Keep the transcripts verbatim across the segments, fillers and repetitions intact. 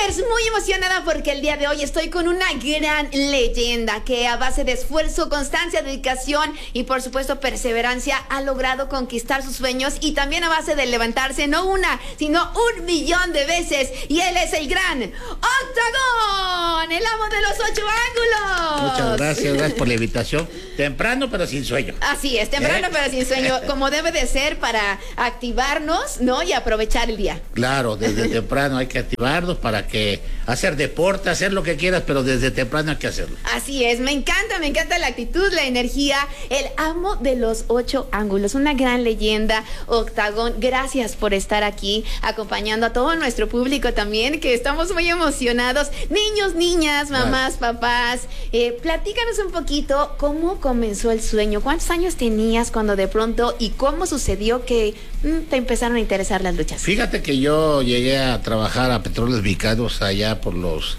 pues muy emocionada porque el día de hoy estoy con una gran leyenda que a base de esfuerzo, constancia, dedicación y por supuesto perseverancia ha logrado conquistar sus sueños, y también a base de levantarse no una, sino un millón de veces. Y él es el gran Octagón, el amo de los ocho ángulos. Muchas gracias, gracias por la invitación. Temprano pero sin sueño. Así es, temprano ¿Eh? pero sin sueño, como debe de ser para activarnos, ¿no? Y aprovechar el día. Claro, desde temprano hay que activarnos para que hacer deporte, hacer lo que quieras, pero desde temprano hay que hacerlo. Así es, me encanta, me encanta la actitud, la energía, el amo de los ocho ángulos, una gran leyenda, Octagón. Gracias por estar aquí acompañando a todo nuestro público también, que estamos muy emocionados. Niños, niñas, mamás, claro. papás, eh, platícanos un poquito cómo comenzó el sueño. ¿Cuántos años tenías cuando de pronto y cómo sucedió que mm, te empezaron a interesar las luchas? Fíjate que yo llegué a trabajar a Petróleos Mexicanos allá por los...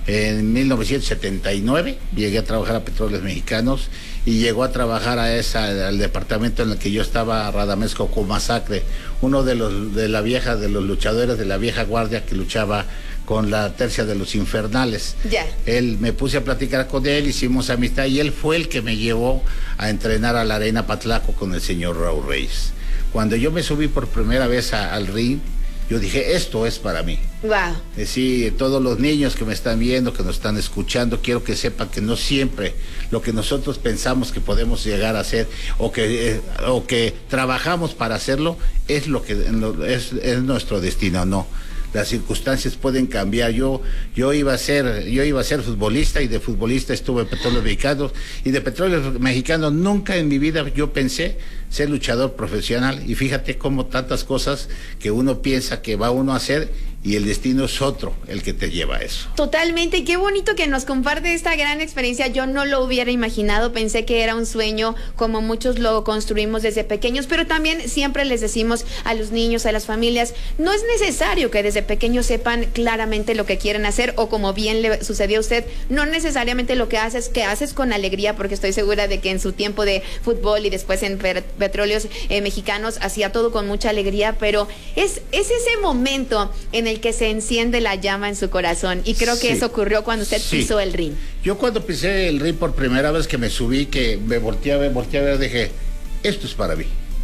En mil novecientos setenta y nueve llegué a trabajar a Petróleos Mexicanos y llegó a trabajar a esa, al departamento en el que yo estaba, Radamés Cocomasacre, uno de los de la vieja, de los luchadores de la vieja guardia que luchaba con la tercia de los infernales. Ya. Él, me puse a platicar con él, hicimos amistad y él fue el que me llevó a entrenar a la Arena Patlaco con el señor Raúl Reyes. Cuando yo me subí por primera vez a, al ring, yo dije, esto es para mí. Wow. Sí, todos los niños que me están viendo, que nos están escuchando, quiero que sepan que no siempre lo que nosotros pensamos que podemos llegar a hacer o que, eh, o que trabajamos para hacerlo es lo que es, es nuestro destino, no. Las circunstancias pueden cambiar. Yo, yo iba a ser, yo iba a ser futbolista y de futbolista estuve en Petróleos Mexicanos y de Petróleos Mexicanos nunca en mi vida yo pensé ser luchador profesional, y fíjate cómo tantas cosas que uno piensa que va uno a hacer y el destino es otro el que te lleva a eso. Totalmente, qué bonito que nos comparte esta gran experiencia. Yo no lo hubiera imaginado, pensé que era un sueño como muchos lo construimos desde pequeños, pero también siempre les decimos a los niños, a las familias, no es necesario que desde pequeños sepan claramente lo que quieren hacer, o como bien le sucedió a usted, no necesariamente lo que haces, que haces con alegría, porque estoy segura de que en su tiempo de fútbol y después en Petróleos eh, Mexicanos hacía todo con mucha alegría, pero es, es ese momento en el que se enciende la llama en su corazón, y creo que sí. eso ocurrió cuando usted sí. pisó el ring. Yo cuando pisé el ring por primera vez que me subí, que me volteé a ver, volteé a ver, dije, esto es para mí,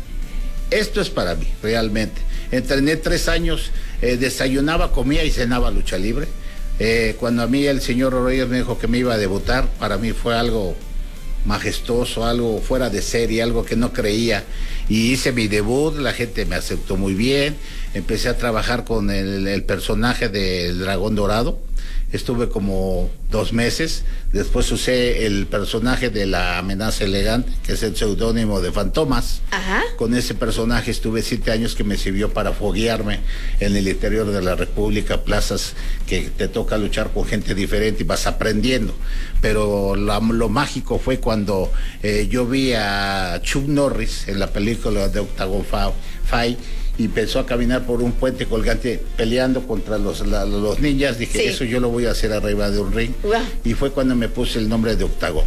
esto es para mí, realmente. Entrené tres años, eh, desayunaba, comía y cenaba lucha libre. Eh, cuando a mí el señor Reyes me dijo que me iba a debutar, para mí fue algo majestuoso, algo fuera de serie, algo que no creía, y hice mi debut, la gente me aceptó muy bien, empecé a trabajar con el, el personaje del Dragón Dorado, estuve como dos meses, después usé el personaje de la Amenaza Elegante, que es el seudónimo de Fantomas. Ajá. Con ese personaje estuve siete años, que me sirvió para foguearme en el interior de la República, plazas que te toca luchar con gente diferente y vas aprendiendo. Pero la, lo mágico fue cuando eh, yo vi a Chuck Norris en la película de Octagon Fight, y empezó a caminar por un puente colgante peleando contra los, la, los ninjas. Dije, sí. eso yo lo voy a hacer arriba de un ring. Wow. Y fue cuando me puse el nombre de Octagón.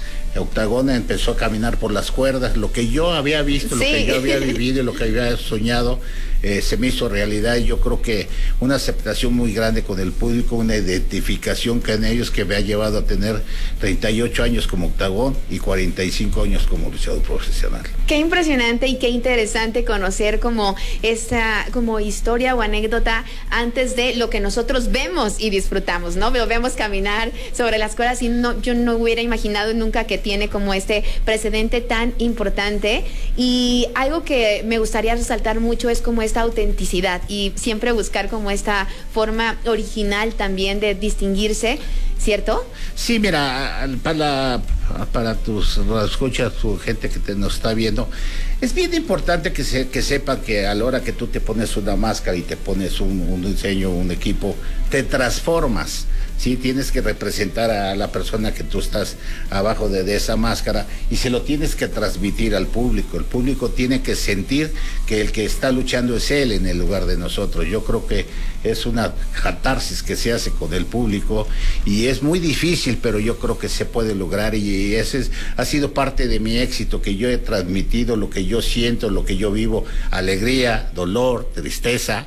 Octagón empezó a caminar por las cuerdas, lo que yo había visto, sí. lo que yo había vivido y lo que había soñado, eh, se me hizo realidad, y yo creo que una aceptación muy grande con el público, una identificación con ellos que me ha llevado a tener treinta y ocho años como Octagón y cuarenta y cinco años como luchador profesional. Qué impresionante y qué interesante conocer como esta como historia o anécdota antes de lo que nosotros vemos y disfrutamos, ¿no? Lo vemos caminar sobre las cuerdas y no, yo no hubiera imaginado nunca que tiene como este precedente tan importante. Y algo que me gustaría resaltar mucho es como esta autenticidad y siempre buscar como esta forma original también de distinguirse, ¿cierto? Sí, mira, para, para tus escuchas, tu gente que te nos está viendo, es bien importante que, se, que sepan que a la hora que tú te pones una máscara y te pones un, un diseño, un equipo, te transformas. Sí, tienes que representar a la persona que tú estás abajo de, de esa máscara, y se lo tienes que transmitir al público. El público tiene que sentir que el que está luchando es él en el lugar de nosotros. Yo creo que es una catarsis que se hace con el público y es muy difícil, pero yo creo que se puede lograr, y ese es, ha sido parte de mi éxito, que yo he transmitido lo que yo siento, lo que yo vivo, alegría, dolor, tristeza,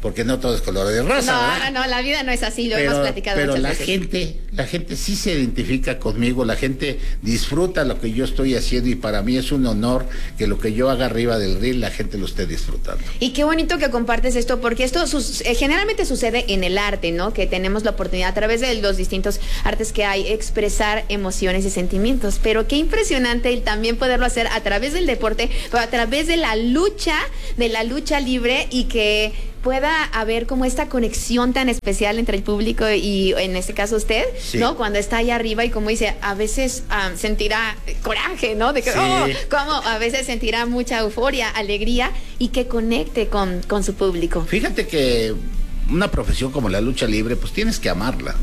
porque no todo es color de rosa. No, ¿verdad? no, no, la vida no es así, lo pero, hemos platicado pero muchas la veces. gente, la gente sí se identifica conmigo, la gente disfruta lo que yo estoy haciendo y para mí es un honor que lo que yo haga arriba del reel la gente lo esté disfrutando. Y qué bonito que compartes esto, porque esto sus, eh, generalmente sucede en el arte, ¿no? Que tenemos la oportunidad a través de los distintos artes que hay expresar emociones y sentimientos, pero qué impresionante el también poderlo hacer a través del deporte, pero a través de la lucha, de la lucha libre y que pueda haber como esta conexión tan especial entre el público y en este caso usted, sí. ¿no? Cuando está ahí arriba y como dice, a veces um, sentirá coraje, ¿no? De que, sí. oh, como a veces sentirá mucha euforia, alegría y que conecte con, con su público. Fíjate que una profesión como la lucha libre, pues tienes que amarla.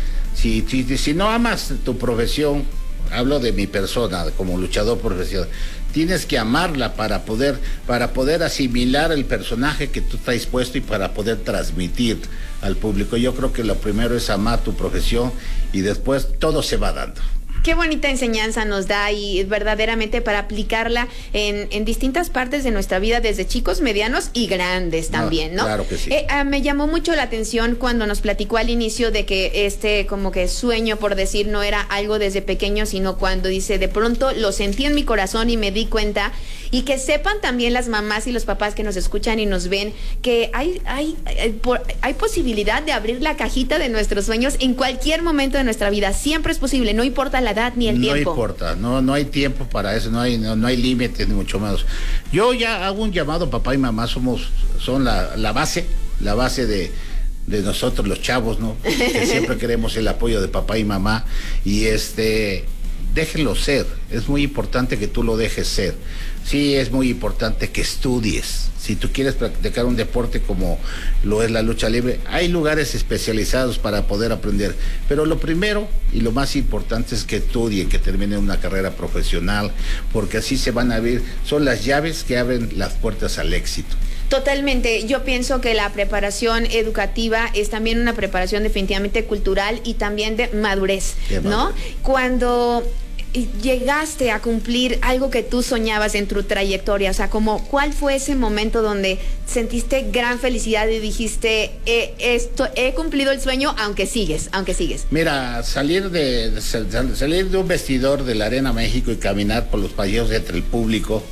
Si, si, si no amas tu profesión, hablo de mi persona como luchador profesional, tienes que amarla para poder, para poder asimilar el personaje que tú traes puesto y para poder transmitir al público. Yo creo que lo primero es amar tu profesión y después todo se va dando. Qué bonita enseñanza nos da y verdaderamente para aplicarla en, en distintas partes de nuestra vida, desde chicos, medianos y grandes también, ¿no? Claro que sí. Eh, uh, me llamó mucho la atención cuando nos platicó al inicio de que este como que sueño, por decir, no era algo desde pequeño, sino cuando dice, de pronto lo sentí en mi corazón y me di cuenta. Y que sepan también las mamás y los papás que nos escuchan y nos ven que hay, hay, hay, hay posibilidad de abrir la cajita de nuestros sueños en cualquier momento de nuestra vida. Siempre es posible, no importa la edad ni el no tiempo. No importa, no, no hay tiempo para eso, no hay, no, no hay límites ni mucho menos. Yo ya hago un llamado, papá y mamá somos, son la, la base, la base de, de nosotros los chavos, ¿no? Que siempre queremos el apoyo de papá y mamá y este... déjenlo ser, es muy importante que tú lo dejes ser. Sí, es muy importante que estudies. Si tú quieres practicar un deporte como lo es la lucha libre, hay lugares especializados para poder aprender. Pero lo primero y lo más importante es que estudien, que terminen una carrera profesional, porque así se van a abrir, son las llaves que abren las puertas al éxito. Totalmente, yo pienso que la preparación educativa es también una preparación definitivamente cultural y también de madurez, ¿no? Madurez. Cuando llegaste a cumplir algo que tú soñabas en tu trayectoria, o sea, como ¿cuál fue ese momento donde sentiste gran felicidad y dijiste, eh, esto, he cumplido el sueño, aunque sigues, aunque sigues? Mira, salir de, salir de un vestidor de la Arena México y caminar por los pasillos entre el público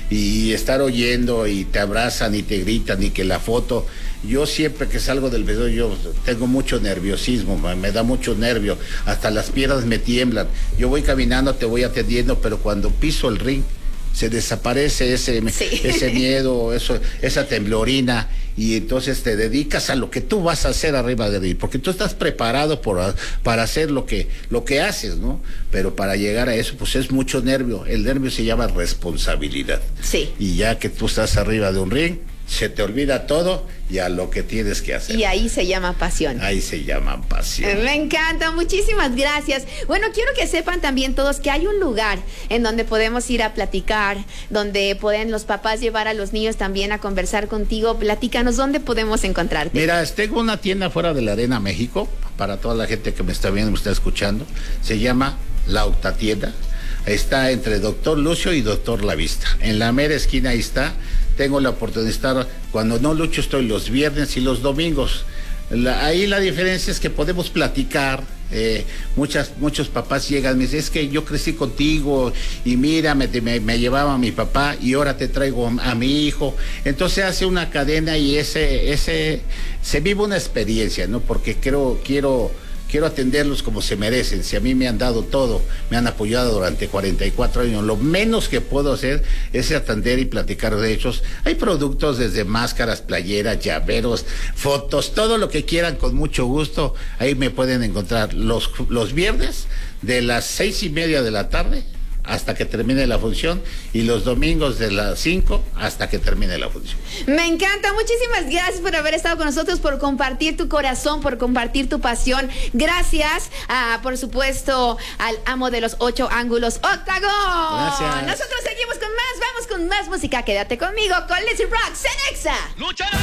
y estar oyendo y te abrazan y te gritan y que la foto, yo siempre que salgo del vestidor yo tengo mucho nerviosismo, me da mucho nervio, hasta las piernas me tiemblan, yo voy caminando, te voy atendiendo, pero cuando piso el ring se desaparece ese, sí. ese miedo, eso, esa temblorina y entonces te dedicas a lo que tú vas a hacer arriba del ring, porque tú estás preparado por, para hacer lo que, lo que haces, ¿no? Pero para llegar a eso, pues es mucho nervio, el nervio se llama responsabilidad. Sí. Y ya que tú estás arriba de un ring, se te olvida todo y a lo que tienes que hacer. Y ahí se llama pasión. Ahí se llama pasión. Me encanta, muchísimas gracias. Bueno, quiero que sepan también todos que hay un lugar en donde podemos ir a platicar, donde pueden los papás llevar a los niños también a conversar contigo. Platícanos, ¿dónde podemos encontrarte? Mira, tengo una tienda fuera de la Arena México, para toda la gente que me está viendo, me está escuchando. Se llama La Octatienda. Está entre Doctor Lucio y Doctor La Vista. En la mera esquina ahí está. Tengo la oportunidad de estar, cuando no lucho estoy los viernes y los domingos. La, ahí la diferencia es que podemos platicar. Eh, muchas, muchos papás llegan y me dicen, es que yo crecí contigo y mira, me, me, me llevaba a mi papá y ahora te traigo a mi hijo. Entonces hace una cadena y ese, ese, se vive una experiencia, ¿no? Porque creo, quiero... Quiero atenderlos como se merecen. Si a mí me han dado todo, me han apoyado durante cuarenta y cuatro años, lo menos que puedo hacer es atender y platicar de ellos. Hay productos desde máscaras, playeras, llaveros, fotos, todo lo que quieran con mucho gusto. Ahí me pueden encontrar los, los viernes de las seis y media de la tarde hasta que termine la función y los domingos de las cinco hasta que termine la función. Me encanta, muchísimas gracias por haber estado con nosotros, por compartir tu corazón, por compartir tu pasión. Gracias, a, por supuesto, al amo de los ocho ángulos, Octagón. Gracias. Nosotros seguimos con más, vamos con más música. Quédate conmigo con Lazy Rock, Cenexa.